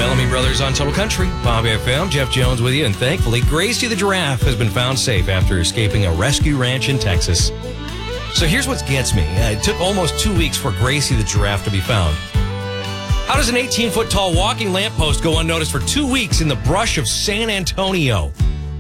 Bellamy Brothers on Total Country, Bob FM, Jeff Jones with you, and thankfully, Gracie the giraffe has been found safe after escaping a rescue ranch in Texas. So here's what gets me. It took almost 2 weeks for Gracie the giraffe to be found. How does an 18-foot tall walking lamppost go unnoticed for 2 weeks in the brush of San Antonio?